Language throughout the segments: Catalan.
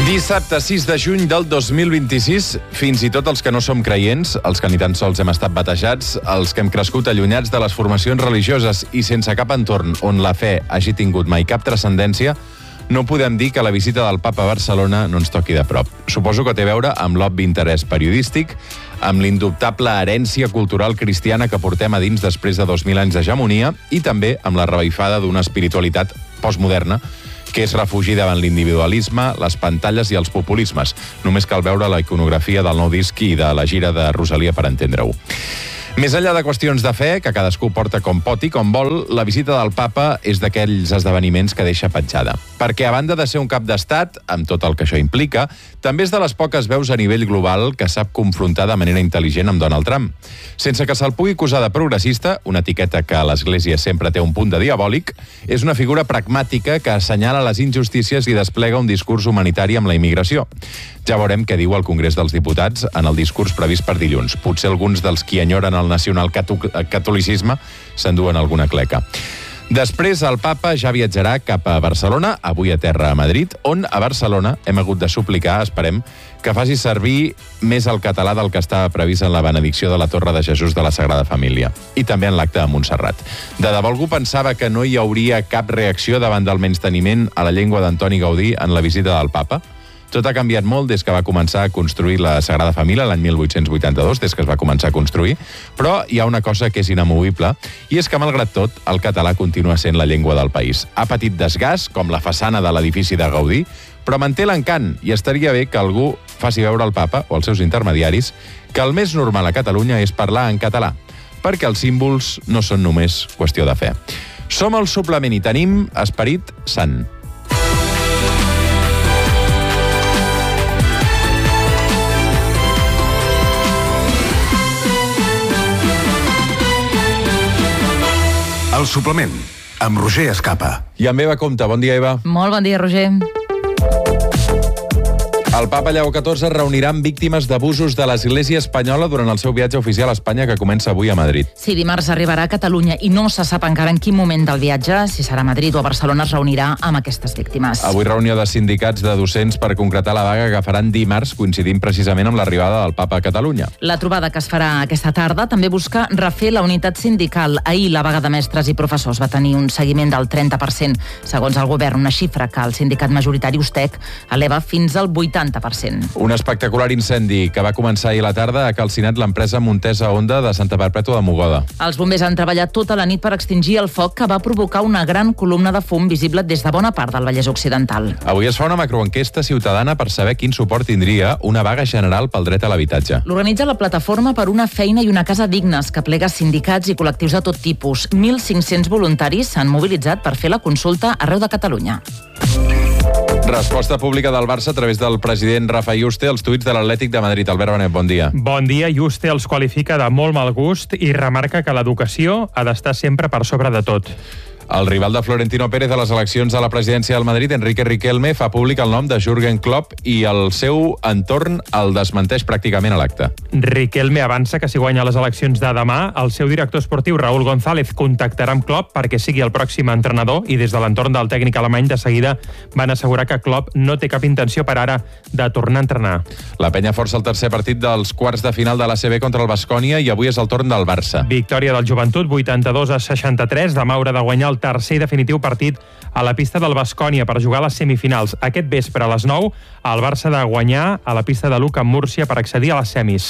Dissabte 6 de juny del 2026, fins i tot els que no som creients, els que ni tan sols hem estat batejats, els que hem crescut allunyats de les formacions religioses i sense cap entorn on la fe hagi tingut mai cap transcendència, no podem dir que la visita del Papa a Barcelona no ens toqui de prop. Suposo que té a veure amb l'obvi interès periodístic, amb l'indubtable herència cultural cristiana que portem a dins després de 2.000 anys d'hegemonia i també amb la revifada d'una espiritualitat postmoderna que és refugi davant l'individualisme, les pantalles i els populismes. Només cal veure la iconografia del nou disc i de la gira de Rosalia per entendre-ho. Més enllà de qüestions de fe, que cadascú porta com pot i com vol, la visita del Papa és d'aquells esdeveniments que deixa petjada. Perquè, a banda de ser un cap d'estat, amb tot el que això implica, també és de les poques veus a nivell global que sap confrontar de manera intel·ligent amb Donald Trump. Sense que se'l pugui acusar de progressista, una etiqueta que a l'Església sempre té un punt de diabòlic, és una figura pragmàtica que assenyala les injustícies i desplega un discurs humanitari amb la immigració. Ja veurem què diu el Congrés dels Diputats en el discurs previst per dilluns. Potser alguns dels qui enyoren el nacional-catolicisme s'enduen alguna cleca. Després, el Papa ja viatjarà cap a Barcelona, avui a terra a Madrid, on a Barcelona hem hagut de suplicar, esperem, que faci servir més el català del que estava previst en la benedicció de la Torre de Jesús de la Sagrada Família, i també en l'acte de Montserrat. De debò algú pensava que no hi hauria cap reacció davant del menysteniment a la llengua d'Antoni Gaudí en la visita del Papa? Tot ha canviat molt des que va començar a construir la Sagrada Família l'any 1882, des que es va començar a construir, però hi ha una cosa que és inamovible, i és que, malgrat tot, el català continua sent la llengua del país. Ha patit desgast, com la façana de l'edifici de Gaudí, però manté l'encant, i estaria bé que algú faci veure al Papa, o als seus intermediaris, que el més normal a Catalunya és parlar en català, perquè els símbols no són només qüestió de fe. Som el suplement i tenim esperit sant. El suplement, amb Roger Escapa. I amb Eva Compte. Bon dia, Eva. Molt bon dia, Roger. El Papa Lleó XIV es reunirà amb víctimes d'abusos de l'Església espanyola durant el seu viatge oficial a Espanya, que comença avui a Madrid. Sí, dimarts arribarà a Catalunya i no se sap encara en quin moment del viatge, si serà a Madrid o a Barcelona, es reunirà amb aquestes víctimes. Avui reunió de sindicats de docents per concretar la vaga que faran dimarts, coincidint precisament amb l'arribada del Papa a Catalunya. La trobada que es farà aquesta tarda també busca refer la unitat sindical. Ahir la vaga de mestres i professors va tenir un seguiment del 30%, segons el govern, una xifra que el sindicat majoritari USTEC eleva fins al 80%. Un espectacular incendi que va començar ahir a la tarda ha calcinat l'empresa Montesa Honda de Santa Perpètua de Mogoda. Els bombers han treballat tota la nit per extingir el foc que va provocar una gran columna de fum visible des de bona part del Vallès Occidental. Avui es fa una macroenquesta ciutadana per saber quin suport tindria una vaga general pel dret a l'habitatge. L'organitza la Plataforma per una feina i una casa dignes, que plega sindicats i col·lectius de tot tipus. 1.500 voluntaris s'han mobilitzat per fer la consulta arreu de Catalunya. Resposta pública del Barça a través del president Rafa Yuste als tuits de l'Atlètic de Madrid. Albert Benet, bon dia. Bon dia. Yuste els qualifica de molt mal gust i remarca que l'educació ha d'estar sempre per sobre de tot. El rival de Florentino Pérez a les eleccions a la presidència del Madrid, Enrique Riquelme, fa públic el nom de Jürgen Klopp i el seu entorn el desmenteix pràcticament a l'acte. Riquelme avança que si guanya les eleccions de demà, el seu director esportiu, Raúl González, contactarà amb Klopp perquè sigui el pròxim entrenador, i des de l'entorn del tècnic alemany de seguida van assegurar que Klopp no té cap intenció per ara de tornar a entrenar. La penya força el tercer partit dels quarts de final de l'ACB contra el Baskonia i avui és el torn del Barça. Victòria del Joventut, 82-63. Demà haurà de guanyar el tercer i definitiu partit a la pista del Baskonia per jugar a les semifinals. Aquest vespre a les 9, el Barça ha de guanyar a la pista de Luca amb Múrcia per accedir a les semis.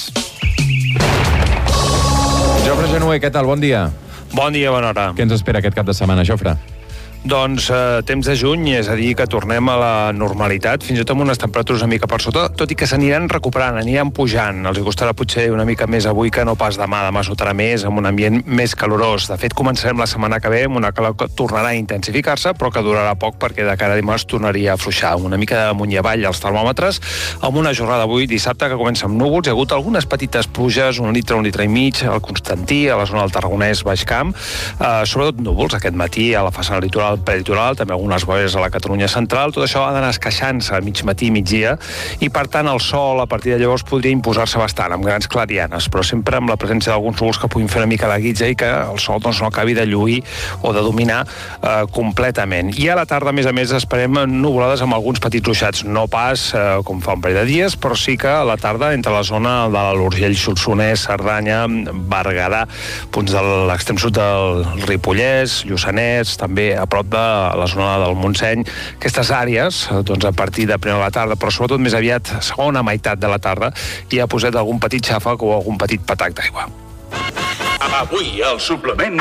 Jofre Genuer, què tal? Bon dia. Bon dia, bona hora. Què ens espera aquest cap de setmana, Jofre? Doncs temps de juny, és a dir, que tornem a la normalitat, fins i tot amb unes temperatures una mica per sota, tot i que s'aniran recuperant, aniran pujant. Els costarà potser una mica més avui que no pas demà. Demà es notarà més, amb un ambient més calorós. De fet, començarem la setmana que ve amb una calor que tornarà a intensificar-se, però que durarà poc perquè de cara a dimarts tornaria a afluixar. Una mica d'amunt i avall als termòmetres, amb una jornada avui, dissabte, que comença amb núvols. Hi ha hagut algunes petites pluges, un litre i mig, al Constantí, a la zona del Tarragonès, Baix Camp. Sobretot núvols aquest matí a la façana litoral al peritoral, també algunes boires a la Catalunya central. Tot això ha d'anar esqueixant-se a mig matí i migdia, i per tant el sol a partir de llavors podria imposar-se bastant, amb grans clarianes, però sempre amb la presència d'alguns núvols que puguin fer una mica de guitza i que el sol doncs, no acabi de lluir o de dominar completament. I a la tarda, a més, esperem nuvolades amb alguns petits ruixats, no pas com fa un parell de dies, però sí que a la tarda entre la zona de l'Urgell, Solsonès, Cerdanya, Berguedà, punts de l'extrem sud del Ripollès, Lluçanès, també a prop de la zona del Montseny. Aquestes àrees, doncs a partir de primera de la tarda, però sobretot més aviat segona meitat de la tarda, hi ha posat algun petit xàfec o algun petit patac d'aigua. Avui al suplement...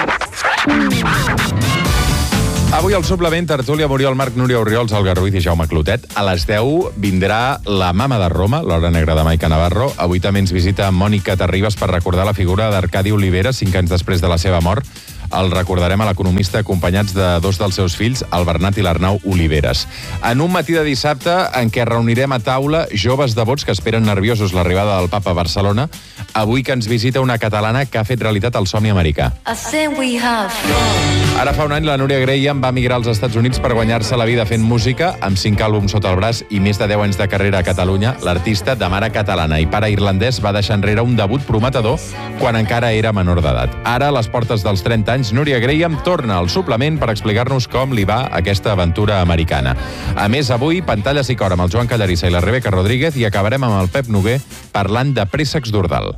Avui al suplement, tertúlia, Muriel Marc, Núria Orriols, Olga Ruiz i Jaume Clotet. A les 10 vindrà la mama de Roma, l'hora negra de Maica Navarro. Avui també ens visita Mònica Terribas per recordar la figura d'Arcadi Oliveres, 5 anys després de la seva mort. El recordarem a l'economista acompanyats de dos dels seus fills, el Bernat i l'Arnau Oliveres. En un matí de dissabte en què reunirem a taula joves devots que esperen nerviosos l'arribada del papa a Barcelona, avui que ens visita una catalana que ha fet realitat el somni americà. Ara fa un any la Núria Graham va emigrar als Estats Units per guanyar-se la vida fent música, amb 5 àlbums sota el braç i més de 10 anys de carrera a Catalunya. L'artista, de mare catalana i pare irlandès, va deixar enrere un debut prometedor quan encara era menor d'edat. Ara, a les portes dels 30 anys, Núria Graham torna al suplement per explicar-nos com li va aquesta aventura americana. A més, avui, pantalles i cor amb el Joan Callarissa i la Rebeca Rodríguez, i acabarem amb el Pep Noguer parlant de préssecs d'Ordal.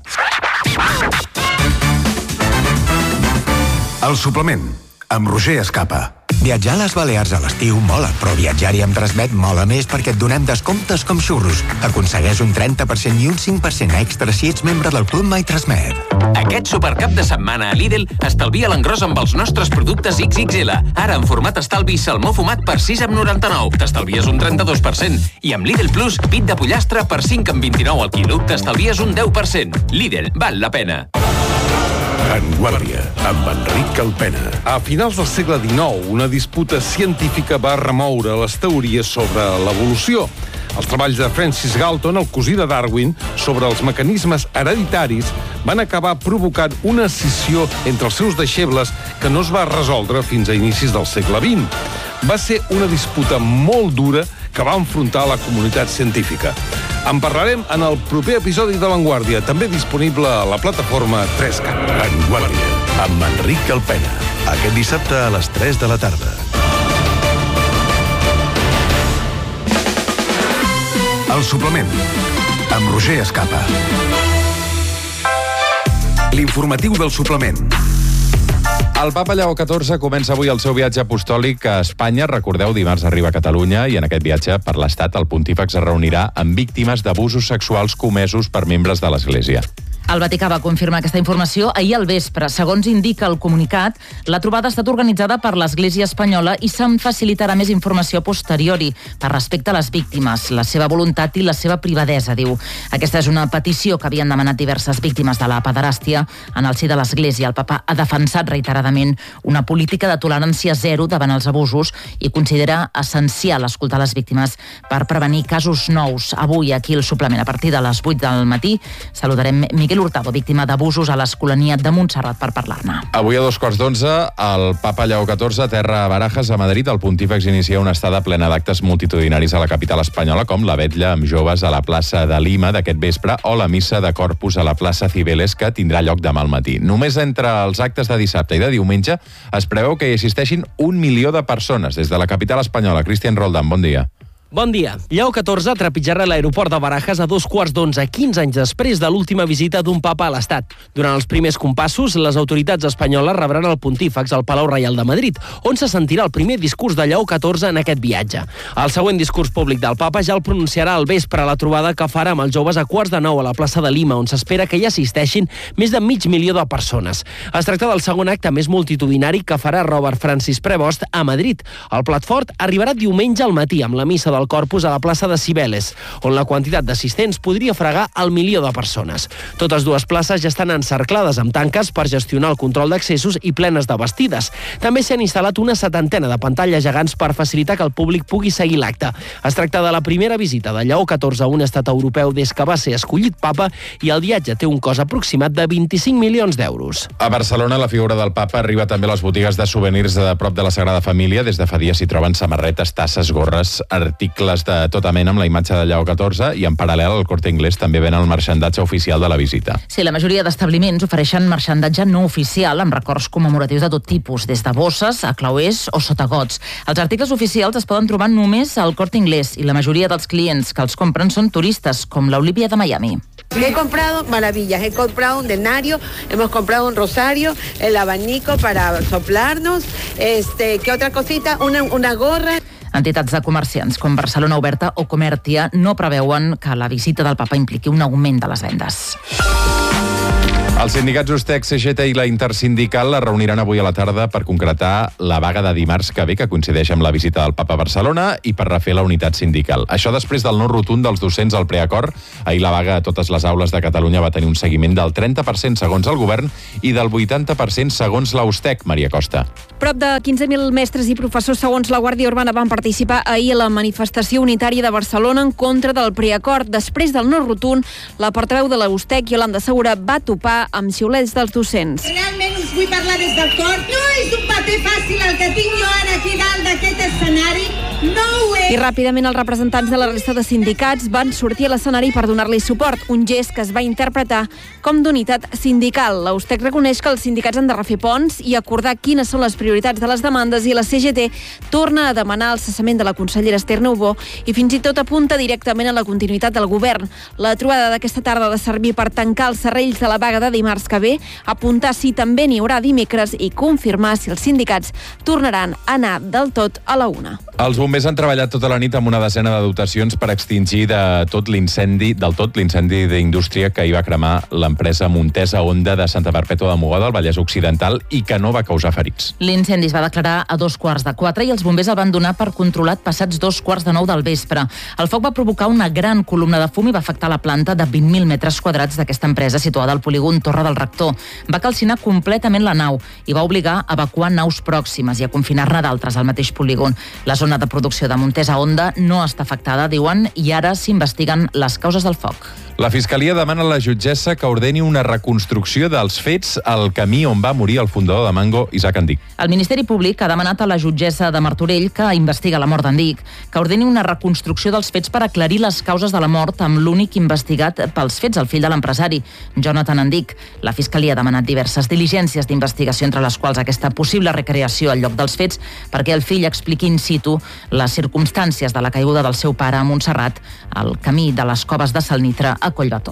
El suplement, amb Roger Escapa. Viatjar a les Balears a l'estiu mola, però viatjar-hi amb Transmet mola més perquè et donem descomptes com xurros. Aconsegueix un 30% i un 5% extra si ets membre del Club My Transmet. Aquest supercap de setmana a Lidl estalvia l'engròs amb els nostres productes XXL. Ara en format estalvi salmó fumat per 6,99. T'estalvies un 32%. I amb Lidl Plus, pit de pollastre per 5,29 al quilo. T'estalvies un 10%. Lidl, val la pena. En Guàrdia, amb Enric Calpena. A finals del segle XIX, una disputa científica va remoure les teories sobre l'evolució. Els treballs de Francis Galton, el cosí de Darwin, sobre els mecanismes hereditaris van acabar provocant una escissió entre els seus deixebles que no es va resoldre fins a inicis del segle XX. Va ser una disputa molt dura que va enfrontar la comunitat científica. En parlarem en el proper episodi de Vanguardia, també disponible a la plataforma 3CAT. Vanguardia, amb Enric Calpena. Aquest dissabte a les 3 de la tarda. El suplement, amb Roger Escapa. L'informatiu del suplement. El papa Lleó XIV comença avui el seu viatge apostòlic a Espanya. Recordeu, dimarts arriba a Catalunya i en aquest viatge per l'Estat el pontífex es reunirà amb víctimes d'abusos sexuals comesos per membres de l'Església. El Vaticà va confirmar aquesta informació ahir al vespre. Segons indica el comunicat, la trobada ha estat organitzada per l'Església Espanyola i se'n facilitarà més informació a posteriori per respecte a les víctimes, la seva voluntat i la seva privadesa, diu. Aquesta és una petició que havien demanat diverses víctimes de la pederàstia en el si de l'Església. El papa ha defensat reiteradament una política de tolerància zero davant els abusos i considera essencial escoltar les víctimes per prevenir casos nous. Avui, aquí al suplement, a partir de les 8 del matí, saludarem Miguel Hurtado, víctima d'abusos a l'Escolania de Montserrat, per parlar-ne. Avui a 11:15, el papa Lleó XIV aterra a Barajas, a Madrid. El pontífex inicia una estada plena d'actes multitudinaris a la capital espanyola, com la vetlla amb joves a la plaça de Lima d'aquest vespre o la missa de Corpus a la plaça Cibeles, que tindrà lloc demà al matí. Només entre els actes de dissabte i de diumenge es preveu que hi assisteixin 1 milió de persones. Des de la capital espanyola, Cristian Roldán, bon dia. Bon dia. Lleó XIV trepitjarà l'aeroport de Barajas a 11:15, 15 anys després de l'última visita d'un papa a l'Estat. Durant els primers compassos, les autoritats espanyoles rebran el pontífex al Palau Reial de Madrid, on se sentirà el primer discurs de Lleó XIV en aquest viatge. El següent discurs públic del papa ja el pronunciarà al vespre a la trobada que farà amb els joves a 8:45 a la plaça de Lima, on s'espera que hi assisteixin més de 500.000 de persones. Es tracta del segon acte més multitudinari que farà Robert Francis Prevost a Madrid. El plat fort arribarà diumenge al matí amb la missa del Corpus a la plaça de Cibeles, on la quantitat d'assistents podria fregar el 1.000.000 de persones. Totes dues places ja estan encerclades amb tanques per gestionar el control d'accessos i plenes de vestides. També s'han instal·lat una 70 de pantalles gegants per facilitar que el públic pugui seguir l'acte. Es tracta de la primera visita de Lleó XIV a un estat europeu des que va ser escollit papa i el viatge té un cost aproximat de 25 milions d'euros. A Barcelona, la figura del papa arriba també a les botigues de souvenirs de prop de la Sagrada Família. Des de fa dies s'hi troben samarretes, tasses, gorres, articles de tota mena amb la imatge de Lleó XIV i en paral·lel al Corte Inglés també ven el marxandatge oficial de la visita. Sí, la majoria d'establiments ofereixen marxandatge no oficial amb records commemoratius de tot tipus, des de bosses a clauers o sotagots. Els articles oficials es poden trobar només al Corte Inglés i la majoria dels clients que els compren són turistes, com l'Olivia de Miami. He comprado maravillas, he comprado un denario, hemos comprado un rosario, el abanico para soplarnos, ¿qué otra cosita? Una gorra. Entitats de comerciants com Barcelona Oberta o Comertia no preveuen que la visita del papa impliqui un augment de les vendes. Els sindicats Ustec, CGT i la Intersindical es reuniran avui a la tarda per concretar la vaga de dimarts que ve, que coincideix amb la visita del papa a Barcelona, i per refer la unitat sindical. Això després del no rotund dels docents al preacord. Ahir la vaga a totes les aules de Catalunya va tenir un seguiment del 30% segons el govern i del 80% segons la Ustec. Maria Costa. Prop de 15.000 mestres i professors, segons la Guàrdia Urbana, van participar ahir a la manifestació unitària de Barcelona en contra del preacord. Després del no rotund, la portaveu de la Ustec, Iolanda Segura, va topar amb xiulets dels docents. Realment us vull parlar des del cor. No és un paper fàcil el que tinc jo ara aquí dalt d'aquest escenari. No ho és. I ràpidament els representants de la resta de sindicats van sortir a l'escenari per donar-li suport, un gest que es va interpretar com d'unitat sindical. La Ustec reconeix que els sindicats han de refer ponts i acordar quines són les prioritats de les demandes, i la CGT torna a demanar el cessament de la consellera Esther Noubó i fins i tot apunta directament a la continuïtat del govern. La trobada d'aquesta tarda ha de servir per tancar els serrells de la vaga de dimarts que ve, apuntar si també n'hi haurà dimecres i confirmar si els sindicats tornaran a anar del tot a la una. Els bombers han treballat tota la nit amb una desena de dotacions per extingir del tot l'incendi d'indústria que hi va cremar l'empresa Montesa Honda de Santa Perpètua de Mogoda, al Vallès Occidental, i que no va causar ferits. L'incendi es va declarar a 4:15 i els bombers el van donar per controlat passats 9:15 del vespre. El foc va provocar una gran columna de fum i va afectar la planta de 20.000 metres quadrats d'aquesta empresa situada al polígon Torre del Rector. Va calcinar completament la nau i va obligar a evacuar naus pròximes i a confinar-ne d'altres al mateix polígon. La zona de producció de Montesa Honda no està afectada, diuen, i ara s'investiguen les causes del foc. La Fiscalia demana a la jutgessa que ordeni una reconstrucció dels fets al camí on va morir el fundador de Mango, Isaac Andic. El Ministeri Públic ha demanat a la jutgessa de Martorell, que investiga la mort d'Andic, que ordeni una reconstrucció dels fets per aclarir les causes de la mort amb l'únic investigat pels fets, el fill de l'empresari, Jonathan Andic. La Fiscalia ha demanat diverses diligències d'investigació, entre les quals aquesta possible recreació al lloc dels fets, perquè el fill expliqui in situ les circumstàncies de la caiguda del seu pare a Montserrat, al camí de les Coves de Salnitre a Collbató.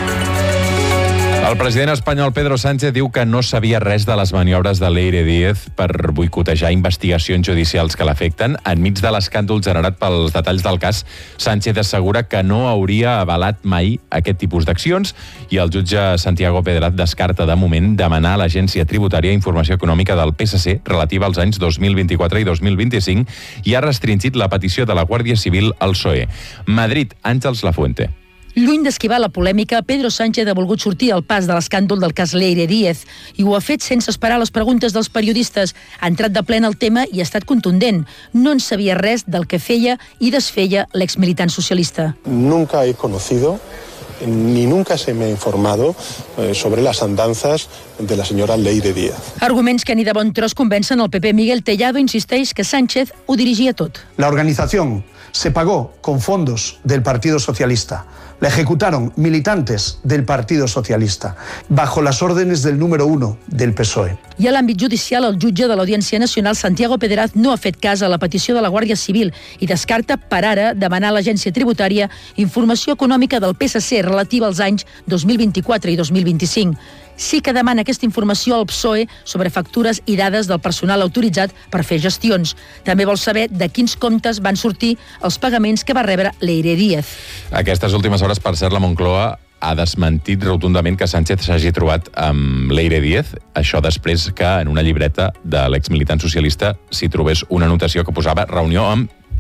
El president espanyol Pedro Sánchez diu que no sabia res de les maniobres de Leire Díez per boicotejar investigacions judicials que l'afecten. Enmig de l'escàndol generat pels detalls del cas, Sánchez assegura que no hauria avalat mai aquest tipus d'accions i el jutge Santiago Pedraz descarta de moment demanar a l'Agència Tributària informació econòmica del PSC relativa als anys 2024 i 2025 i ha restringit la petició de la Guàrdia Civil al PSOE. Madrid, Àngels Lafuente. Lluny d'esquivar la polèmica, Pedro Sánchez ha volgut sortir al pas de l'escàndol del cas Leire Díez i ho ha fet sense esperar les preguntes dels periodistes. Ha entrat de ple en el tema i ha estat contundent. No en sabia res del que feia i desfeia l'exmilitant socialista. Nunca he conocido ni nunca se me ha informado sobre las andanzas de la señora Leire Díez. Arguments que ni de bon tros convencen el PP. Miguel Tellado insisteix que Sánchez ho dirigia tot. La organización se pagó con fondos del Partido Socialista. La ejecutaron militantes del Partido Socialista, bajo las órdenes del número 1 del PSOE. I a l'àmbit judicial, el jutge de l'Audiència Nacional, Santiago Pedraz, no ha fet cas a la petició de la Guàrdia Civil i descarta per ara demanar a l'Agència Tributària informació econòmica del PSC relativa als anys 2024 i 2025. Sí que demana aquesta informació al PSOE sobre factures i dades del personal autoritzat per fer gestions. També vol saber de quins comptes van sortir els pagaments que va rebre Leire Díez. Aquestes últimes hores, per cert, la Moncloa ha desmentit rotundament que Sánchez s'hagi trobat amb Leire Díez. Això després que en una llibreta de l'exmilitant socialista s'hi trobés una anotació que posava reunió amb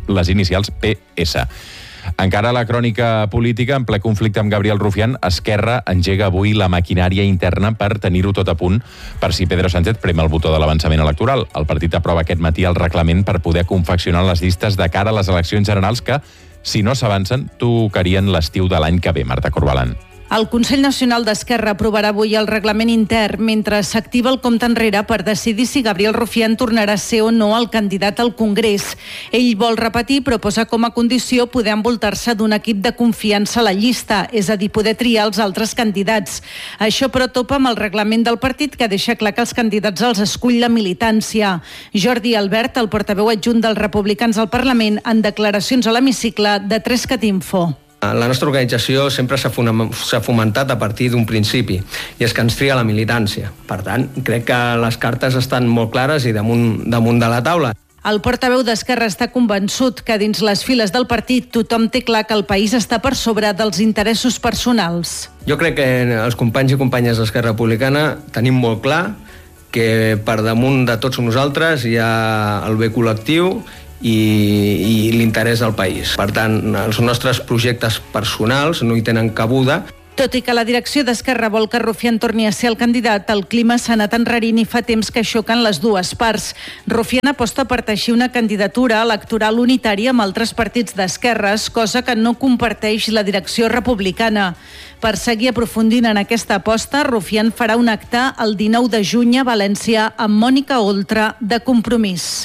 les inicials PS. Encara a la crònica política, en ple conflicte amb Gabriel Rufián, Esquerra engega avui la maquinària interna per tenir-ho tot a punt per si Pedro Sánchez prema el botó de l'avançament electoral. El partit aprova aquest matí el reglament per poder confeccionar les llistes de cara a les eleccions generals que, si no s'avancen, tocarien l'estiu de l'any que ve. Marta Corbalan. El Consell Nacional d'Esquerra aprovarà avui el reglament intern mentre s'activa el compte enrere per decidir si Gabriel Rufián tornarà a ser o no el candidat al Congrés. Ell vol repetir, però posa com a condició poder envoltar-se d'un equip de confiança a la llista, és a dir, poder triar els altres candidats. Això, però, topa amb el reglament del partit que deixa clar que els candidats els escull la militància. Jordi Albert, el portaveu adjunt dels republicans al Parlament, en declaracions a l'hemicicle de 3catinfo. La nostra organització sempre s'ha fomentat a partir d'un principi, i és que ens tria la militància. Per tant, crec que les cartes estan molt clares i damunt de la taula. El portaveu d'Esquerra està convençut que dins les files del partit tothom té clar que el país està per sobre dels interessos personals. Jo crec que els companys i companyes d'Esquerra Republicana tenim molt clar que per damunt de tots nosaltres hi ha el bé col·lectiu i l'interès del país. Per tant, els nostres projectes personals no hi tenen cabuda. Tot i que la direcció d'Esquerra vol que Rufián torni a ser el candidat, el clima s'ha anat enrarint i fa temps que xoquen les dues parts. Rufián aposta per teixir una candidatura electoral unitària amb altres partits d'esquerres, cosa que no comparteix la direcció republicana. Per seguir aprofundint en aquesta aposta, Rufián farà un acte el 19 de juny a València amb Mònica Oltra de Compromís.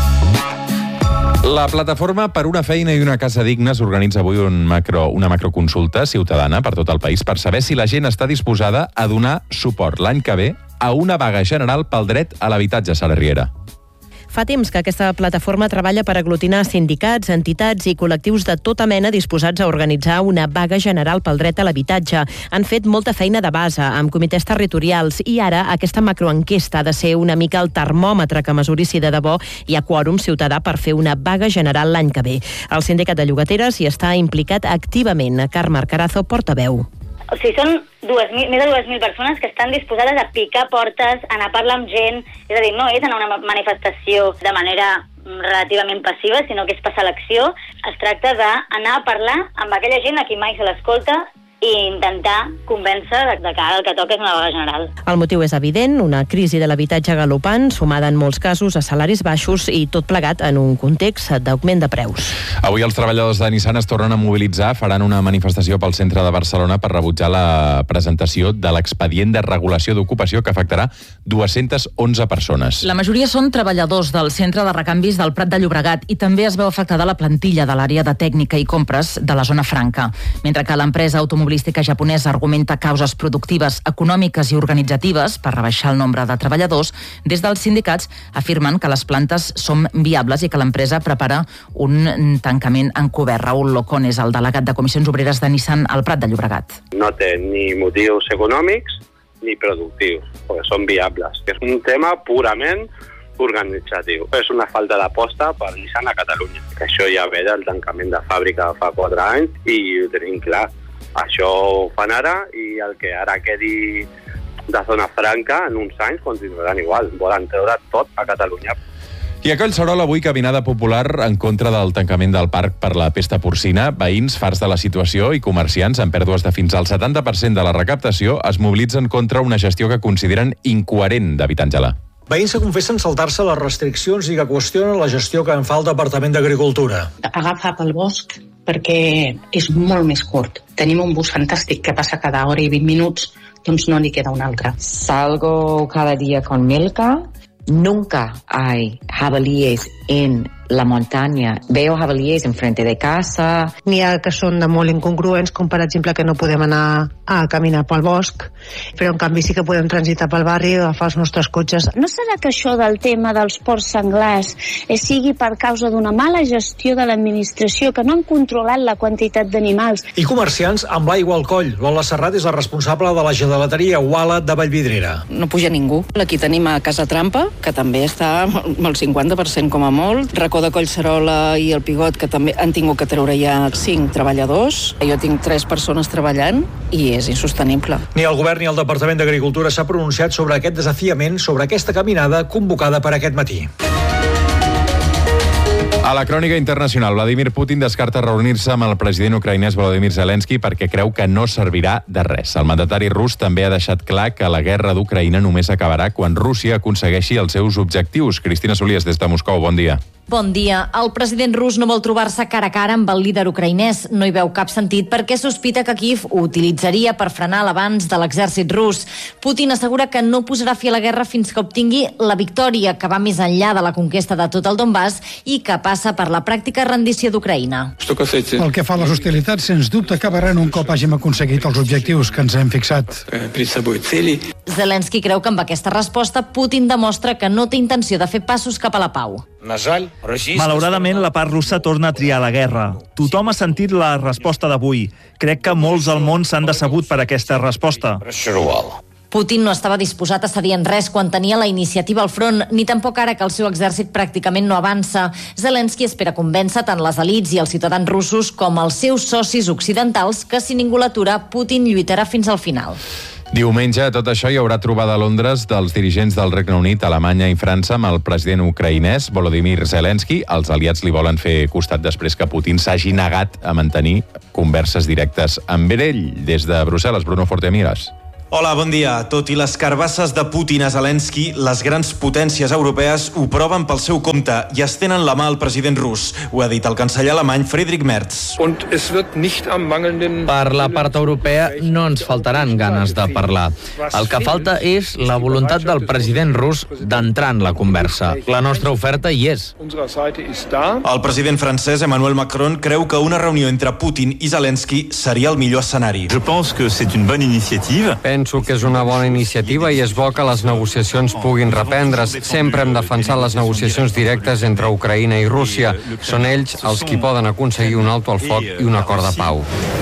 La Plataforma per una feina i una casa dignes organitza avui una macroconsulta ciutadana per tot el país per saber si la gent està disposada a donar suport l'any que ve a una vaga general pel dret a l'habitatge, Sara Riera. Fa temps que aquesta plataforma treballa per aglutinar sindicats, entitats i col·lectius de tota mena disposats a organitzar una vaga general pel dret a l'habitatge. Han fet molta feina de base amb comitès territorials i ara aquesta macroenquesta ha de ser una mica el termòmetre que mesuri si de debò hi ha quòrum ciutadà per fer una vaga general l'any que ve. El sindicat de llogateres hi està implicat activament. Carme Arcarazo, portaveu. O sigui, són més de 2.000 persones que estan disposades a picar portes, a anar a parlar amb gent, és a dir, no és anar a una manifestació de manera relativament passiva, sinó que és passar a l'acció. Es tracta d'anar a parlar amb aquella gent a qui mai se l'escolta i intentar convèncer de que ara el que toca és una vaga general. El motiu és evident, una crisi de l'habitatge galopant, sumada en molts casos a salaris baixos i tot plegat en un context d'augment de preus. Avui els treballadors de Nissan es tornen a mobilitzar, faran una manifestació pel centre de Barcelona per rebutjar la presentació de l'expedient de regulació d'ocupació que afectarà 211 persones. La majoria són treballadors del centre de recanvis del Prat de Llobregat i també es veu afectada la plantilla de l'àrea de tècnica i compres de la zona franca, mentre que l'empresa automobilística japonesa argumenta causes productives, econòmiques i organitzatives per rebaixar el nombre de treballadors. Des dels sindicats afirmen que les plantes són viables i que l'empresa prepara un tancament encobert. Raül Locón és el delegat de Comissions Obreres de Nissan al Prat de Llobregat. No té ni motius econòmics ni productius, perquè són viables. És un tema purament organitzatiu. És una falta d'aposta per Nissan a Catalunya. Això ja ve del tancament de fàbrica fa 4 anys i ho tenim clar. Això ho fan ara i el que ara quedi de zona franca en uns anys continuaran igual. Volen treure tot a Catalunya. I a Collserola avui caminada popular en contra del tancament del parc per la pesta porcina. Veïns, farts de la situació i comerciants amb pèrdues de fins al 70% de la recaptació es mobilitzen contra una gestió que consideren incoherent d'Habitatge-la. Veïns que confessen saltar-se les restriccions i que qüestionen la gestió que en fa el Departament d'Agricultura. Agafa pel bosc perquè és molt més curt. Tenim un bus fantàstic que passa cada hora i 20 minuts, doncs no n'hi queda un altre. Salgo cada día con Milka. Nunca hay jabalíes en la montaña. Veo jabalíes enfrente de casa. N'hi ha que són de molt incongruents, com per exemple que no podem anar a caminar pel bosc, però en canvi sí que podem transitar pel barri i agafar els nostres cotxes. No serà que això del tema dels porcs senglars sigui per causa d'una mala gestió de l'administració, que no han controlat la quantitat d'animals? I comerciants amb l'aigua al coll. Lola Serrat és la responsable de la gelateria Uala de Vallvidrera. No puja ningú. Aquí tenim a Casa Trampa, que també està al 50% com a molt. Racó de Collserola i el Pigot, que també han tingut que treure ja 5 treballadors. Jo tinc 3 persones treballant i és insostenible. Ni el govern ni el Departament d'Agricultura s'ha pronunciat sobre aquest desafiament, sobre aquesta caminada convocada per aquest matí. A la crònica internacional, Vladimir Putin descarta reunir-se amb el president ucraïnès Volodymyr Zelensky perquè creu que no servirà de res. El mandatari rus també ha deixat clar que la guerra d'Ucraïna només acabarà quan Rússia aconsegueixi els seus objectius. Cristina Solies, des de Moscou, bon dia. Bon dia. El president rus no vol trobar-se cara a cara amb el líder ucraïnès. No hi veu cap sentit perquè sospita que Kíev ho utilitzaria per frenar l'avanç de l'exèrcit rus. Putin assegura que no posarà fi a la guerra fins que obtingui la victòria, que va més enllà de la conquesta de tot el Donbass i que passa per la pràctica rendició d'Ucraïna. Pel que fa a les hostilitats, sens dubte acabaran un cop hàgim aconseguit els objectius que ens hem fixat. Zelensky creu que amb aquesta resposta Putin demostra que no té intenció de fer passos cap a la pau. Malauradament, la part russa torna a triar la guerra. Tothom ha sentit la resposta d'avui. Crec que molts al món s'han decebut per aquesta resposta. Putin no estava disposat a cedir en res quan tenia la iniciativa al front, ni tampoc ara que el seu exèrcit pràcticament no avança. Zelensky espera convèncer tant les elits i els ciutadans russos com els seus socis occidentals que si ningú l'atura, Putin lluitarà fins al final. Diumenge, a tot això, hi haurà trobada a Londres dels dirigents del Regne Unit, Alemanya i França amb el president ucraïnès Volodymyr Zelensky. Els aliats li volen fer costat després que Putin s'hagi negat a mantenir converses directes amb ell. Des de Brussel·les, Bruno Fortemires. Hola, bon dia. Tot i les carbasses de Putin a Zelensky, les grans potències europees ho proven pel seu compte i es tenen la mà al president rus. Ho ha dit el canceller alemany Friedrich Merz. Per la part europea no ens faltaran ganes de parlar. El que falta és la voluntat del president rus d'entrar en la conversa. La nostra oferta hi és. El president francès Emmanuel Macron creu que una reunió entre Putin i Zelensky seria el millor escenari. Penso que és una bona iniciativa i és bo que les negociacions puguin reprendre's. Sempre hem defensat les negociacions directes entre Ucraïna i Rússia. Són ells els qui poden aconseguir un alto al foc i un acord de pau.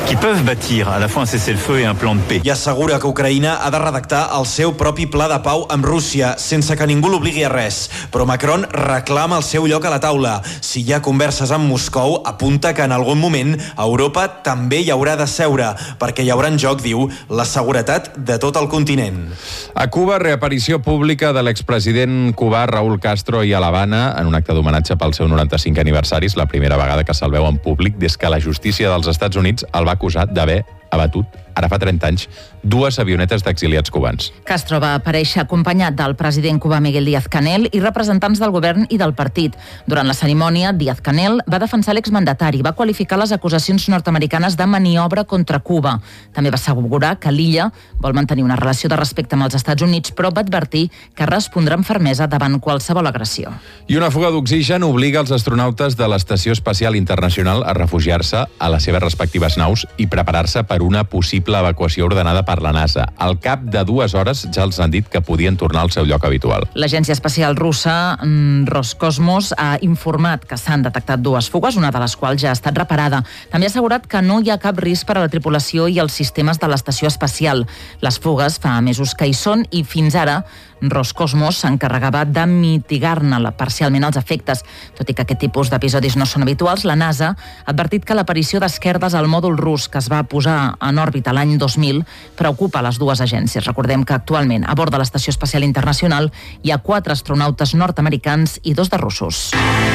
I assegura que Ucraïna ha de redactar el seu propi pla de pau amb Rússia, sense que ningú l'obligui a res. Però Macron reclama el seu lloc a la taula. Si hi ha converses amb Moscou, apunta que en algun moment a Europa també hi haurà de seure, perquè hi haurà en joc, diu, la seguretat de tot el continent. A Cuba, reaparició pública de l'expresident cubà Raúl Castro i a l'Havana en un acte d'homenatge pel seu 95 aniversari. És la primera vegada que se'l veu en públic des que la justícia dels Estats Units el va acusar d'haver abatut, ara fa 30 anys, 2 avionetes d'exiliats cubans. Castro va aparèixer acompanyat del president cubà Miguel Díaz-Canel i representants del govern i del partit. Durant la cerimònia, Díaz-Canel va defensar l'exmandatari, va qualificar les acusacions nord-americanes de maniobra contra Cuba. També va assegurar que l'illa vol mantenir una relació de respecte amb els Estats Units, però va advertir que respondrà amb fermesa davant qualsevol agressió. I una fuga d'oxigen obliga els astronautes de l'Estació Espacial Internacional a refugiar-se a les seves respectives naus i preparar-se per una possible evacuació ordenada per la NASA. Al cap de 2 hores ja els han dit que podien tornar al seu lloc habitual. L'agència espacial russa Roscosmos ha informat que s'han detectat 2 fugues, una de les quals ja ha estat reparada. També ha assegurat que no hi ha cap risc per a la tripulació i els sistemes de l'estació espacial. Les fugues fa mesos que hi són i fins ara Roscosmos s'encarregava de mitigar-ne parcialment els efectes. Tot i que aquest tipus d'episodis no són habituals, la NASA ha advertit que l'aparició d'esquerdes al mòdul rus que es va posar en òrbita l'any 2000 preocupa les dues agències. Recordem que actualment a bord de l'Estació Espacial Internacional hi ha 4 astronautes nord-americans i 2 de russos.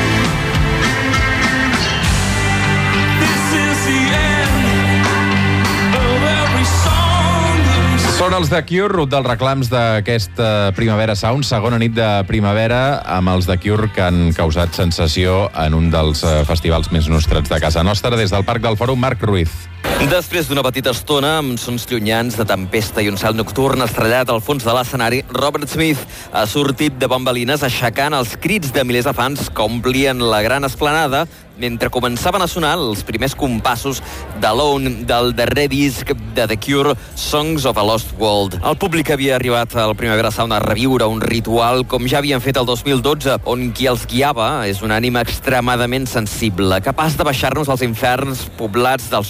Són els The Cure, un dels reclams d'aquesta Primavera Sound, segona nit de primavera, amb els The Cure que han causat sensació en un dels festivals més nostrats de casa nostra. Des del Parc del Fòrum, Marc Ruiz. Després d'una petita estona, amb sons llunyans de tempesta i un cel nocturn estrellat al fons de l'escenari, Robert Smith ha sortit de bambalines aixecant els crits de milers de fans que omplien la gran esplanada mentre començaven a sonar els primers compassos d'Alone, del darrer disc de The Cure, Songs of a Lost World. El públic havia arribat al Primavera Sound a reviure un ritual com ja havien fet el 2012, on qui els guiava és una ànima extremadament sensible, capaç de baixar-nos als inferns poblats dels nostres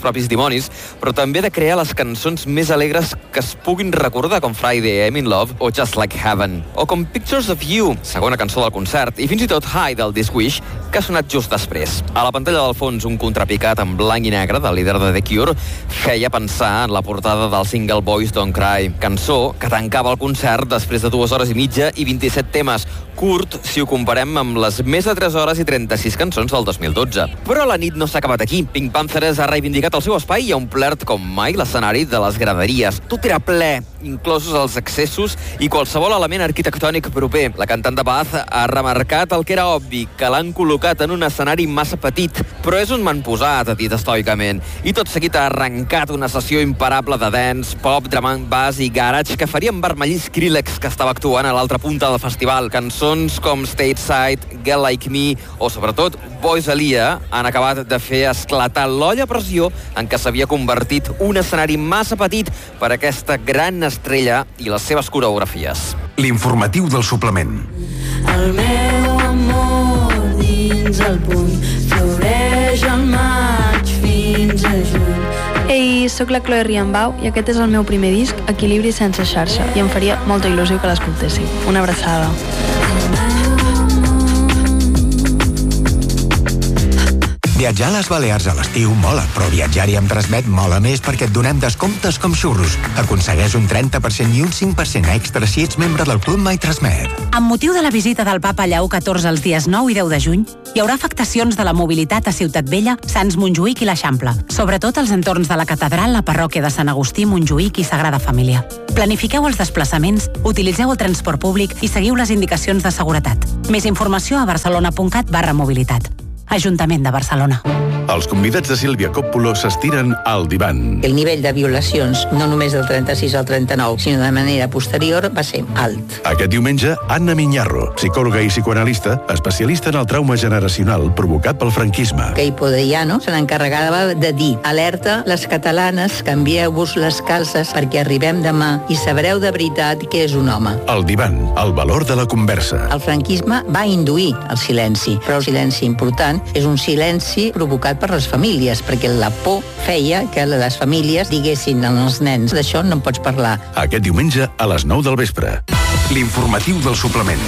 propis dimonis, però també de crear les cançons més alegres que es puguin recordar, com Friday, I'm in Love o Just Like Heaven. O com Pictures of You, segona cançó del concert, i fins i tot High del This Wish, que ha sonat just després. A la pantalla del fons, un contrapicat en blanc i negre del líder de The Cure feia pensar en la portada del single Boys Don't Cry, cançó que tancava el concert després de 2 hores i mitja i 27 temes, curt si ho comparem amb les més de 3 hores i 36 cançons del 2012. Però la nit no s'ha acabat aquí. Pink Panthers ha reivindicat el seu espai i ha omplert com mai l'escenari de les graderies. Tot era ple, inclosos els accessos i qualsevol element arquitectònic proper. La cantant de Bath ha remarcat el que era obvi, que l'han col·locat en un escenari massa petit, però és on m'han posat, ha dit estoicament. I tot seguit ha arrencat una sessió imparable de dance, pop, drum and bass i garage que faria envermellir Skrillex, que estava actuant a l'altra punta del festival. Cançons com Stateside, Girl Like Me o, sobretot, Boys Alia han acabat de fer esclatar l'olla a pressió en què s'havia convertit un escenari massa petit per a aquesta gran estrella i les seves coreografies. L'informatiu del suplement. El meu amor dins el puny floreix al maig fins a juny. Ei, sóc la Chloe Riambau i aquest és el meu primer disc, Equilibri sense xarxa, i em faria molta il·lusió que l'escoltéssiu. Una abraçada. Viatjar a les Balears a l'estiu mola, però viatjar-hi amb Transmet mola més perquè et donem descomptes com xurros. Aconsegueix un 30% i un 5% extra si ets membre del Club MyTransmet. Amb motiu de la visita del papa Lleó XIV els dies 9 i 10 de juny, hi haurà afectacions de la mobilitat a Ciutat Vella, Sants Montjuïc i l'Eixample, sobretot als entorns de la catedral, la parròquia de Sant Agustí, Montjuïc i Sagrada Família. Planifiqueu els desplaçaments, utilitzeu el transport públic i seguiu les indicacions de seguretat. Més informació a barcelona.cat/mobilitat. Ajuntament de Barcelona. Els convidats de Sílvia Coppola s'estiren al divan. El nivell de violacions, no només del 36 al 39, sinó de manera posterior, va ser alt. Aquest diumenge, Anna Miñarro, psicòloga i psicoanalista, especialista en el trauma generacional provocat pel franquisme. Queipo de Llano se n'encarregava de dir: alerta, les catalanes, canvieu-vos les calces perquè arribem demà i sabreu de veritat què és un home. El divan, el valor de la conversa. El franquisme va induir el silenci, però el silenci important és un silenci provocat per les famílies, perquè la por feia que les famílies diguessin als nens: d'això no en pots parlar. Aquest diumenge a les 9 del vespre. L'informatiu del suplement.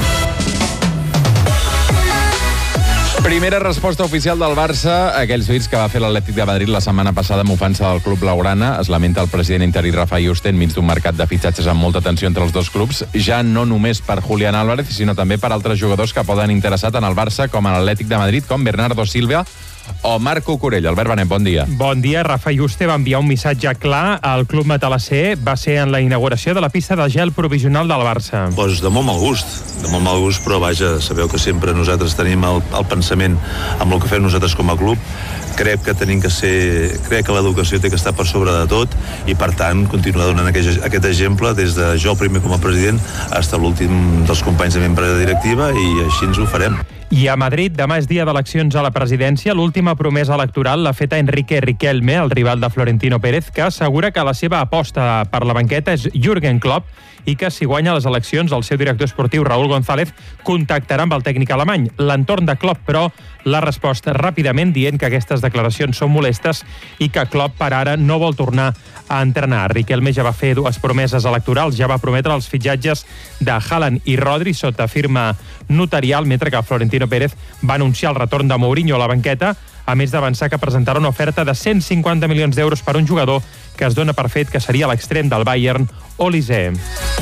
Primera resposta oficial del Barça a aquells tuits que va fer l'Atlètic de Madrid la setmana passada amb ofensa del club blaugrana. Es lamenta el president interí Rafa Yuste enmig d'un mercat de fitxatges amb molta tensió entre els dos clubs, ja no només per Julián Álvarez, sinó també per altres jugadors que poden interessar tant al Barça com a l'Atlètic de Madrid, com Bernardo Silva o Marco Curell. Albert Benet, bon dia. Bon dia. Rafa Yuste va enviar un missatge clar al club matalasser. Va ser en la inauguració de la pista de gel provisional del Barça. Pues de molt mal gust, però vaja, sabeu que sempre nosaltres tenim el pensament amb el que fem nosaltres com a club. Crec que l'educació té que estar per sobre de tot i, per tant, continuar donant aquest exemple des de jo primer com a president fins a l'últim dels companys de membre de directiva, i així ens ho farem. I a Madrid, demà és dia d'eleccions a la presidència. L'última promesa electoral l'ha feta Enrique Riquelme, el rival de Florentino Pérez, que assegura que la seva aposta per la banqueta és Jürgen Klopp i que si guanya les eleccions el seu director esportiu Raúl González contactarà amb el tècnic alemany. L'entorn de Klopp, però, l'ha respost ràpidament dient que aquestes declaracions són molestes i que Klopp per ara no vol tornar a entrenar. Riquelme ja va fer 2 promeses electorals, ja va prometre els fitxatges de Haaland i Rodri sota firma notarial, mentre que Florentino Pérez va anunciar el retorn de Mourinho a la banqueta, a més d'avançar que presentarà una oferta de 150 milions d'euros per un jugador que es dona per fet que seria l'extrem del Bayern, Olise.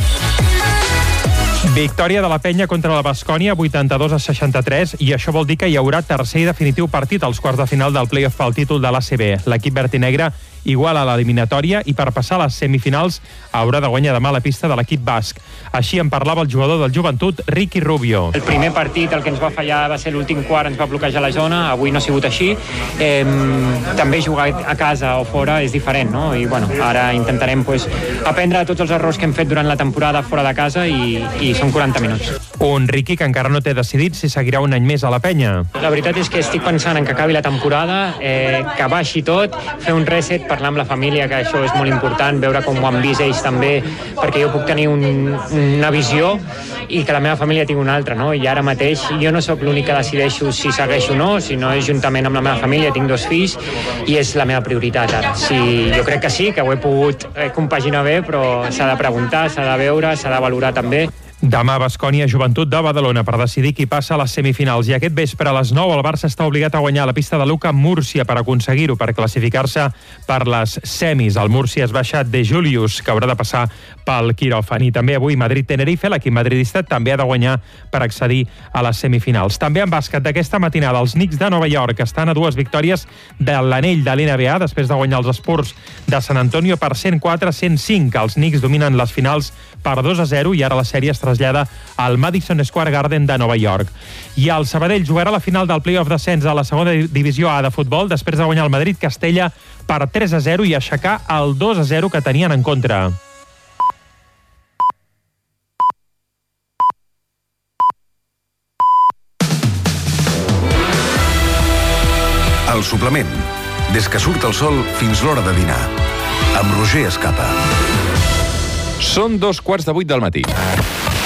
Victòria de la Penya contra la Baskònia, 82-63, i això vol dir que hi haurà tercer i definitiu partit als quarts de final del play-off pel títol de l'ACB. L'equip vertinegre igual a l'eliminatòria i per passar a les semifinals haurà de guanyar demà la pista de l'equip basc. Així en parlava el jugador del Joventut, Ricky Rubio. El primer partit, el que ens va fallar va ser l'últim quart, ens va bloquejar la zona, avui no ha sigut així. També jugar a casa o fora és diferent, no? I bueno, ara intentarem aprendre tots els errors que hem fet durant la temporada fora de casa i són 40 minuts. Un Riqui que encara no té decidit si seguirà un any més a la penya. La veritat és que estic pensant en que acabi la temporada, que baixi tot, fer un reset, parlar amb la família, que això és molt important, veure com ho han vist ells també, perquè jo puc tenir una visió i que la meva família tingui una altra, no? I ara mateix jo no sóc l'únic que decideixo si segueixo o no, sinó és juntament amb la meva família, tinc 2 fills i és la meva prioritat ara. Sí, jo crec que sí, que ho he pogut compaginar bé, però s'ha de preguntar, s'ha de veure, s'ha de valorar també. Demà Baskonia Joventut de Badalona per decidir qui passa a les semifinals. I aquest vespre a les 9 el Barça està obligat a guanyar la pista de Luka Múrcia per aconseguir-ho, per classificar-se per les semis. El Múrcia es baixa de Julius, que haurà de passar pel quiròfan. I també avui Madrid-Tenerife, l'equip madridista també ha de guanyar per accedir a les semifinals. També en bàsquet d'aquesta matinada, els Knicks de Nova York estan a 2 victòries de l'anell de l'NBA després de guanyar els Spurs de San Antonio per 104-105. Els Knicks dominen les finals per 2-0 i ara la sèrie es trasllada al Madison Square Garden de Nova York. I el Sabadell jugarà la final del play-off d'ascens a la segona divisió A de futbol després de guanyar el Madrid-Castella per 3-0 i aixecar el 2-0 que tenien en contra. El suplement. Des que surt el sol fins l'hora de dinar. Amb Roger Escapa. Són 7:15 del matí.